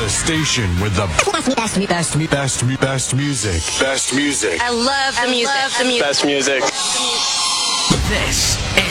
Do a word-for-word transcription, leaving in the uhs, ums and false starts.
The station with the best, best, best, best, best music. Best music. I love the music. Best music. This